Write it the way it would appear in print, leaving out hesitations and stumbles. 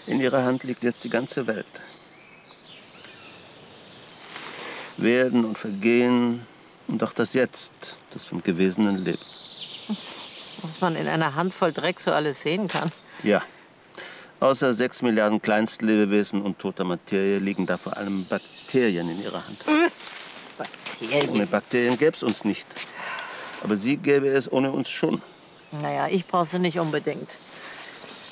In Ihrer Hand liegt jetzt die ganze Welt. Werden und Vergehen und auch das Jetzt, das vom Gewesenen lebt. Was man in einer Handvoll Dreck so alles sehen kann. Ja. Außer 6 Milliarden Kleinstlebewesen und toter Materie liegen da vor allem Bakterien in Ihrer Hand. Bakterien? Ohne Bakterien gäbe es uns nicht. Aber sie gäbe es ohne uns schon. Naja, ich brauche sie nicht unbedingt.